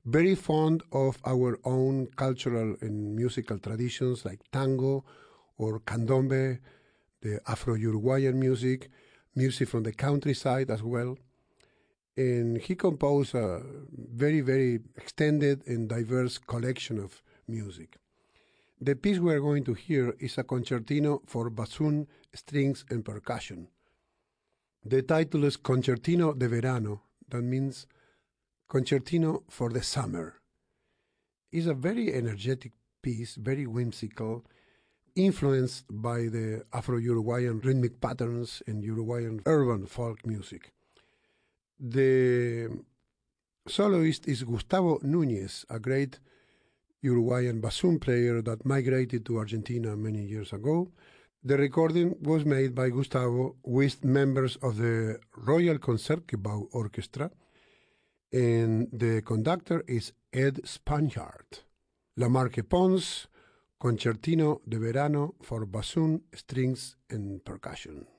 very fond of our own cultural and musical traditions like tango or candombe, the Afro-Uruguayan music, music from the countryside as well. And he composed a very, very extended and diverse collection of music. The piece we're going to hear is a concertino for bassoon, strings, and percussion. The title is Concertino de Verano. That means Concertino for the Summer. It's a very energetic piece, very whimsical, influenced by the Afro-Uruguayan rhythmic patterns and Uruguayan urban folk music. The soloist is Gustavo Núñez, a great Uruguayan bassoon player that migrated to Argentina many years ago. The recording was made by Gustavo with members of the Royal Concertgebouw Orchestra, and the conductor is Ed Spaniard. Lamarque Pons, Concertino de Verano for bassoon, strings, and percussion.